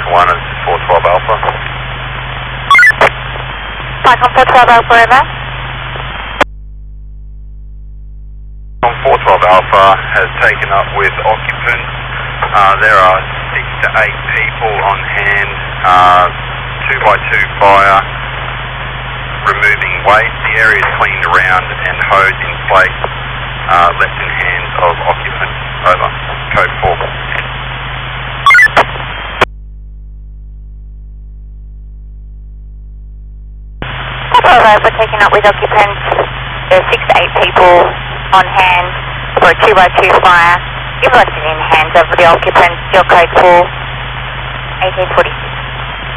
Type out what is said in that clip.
1 is 412 Alpha. Falcon 412 Alpha, over. On 412 Alpha has taken up with occupants. There are 6 to 8 people on hand, 2x2 fire, removing waste. The area is cleaned around and hose in place, left in hands of occupants. Over. Code 4. Over, taking up with occupants. There are 6 to 8 people on hand for a 2x2 fire. You've left it in hands of the occupants. Your code 4, 1846.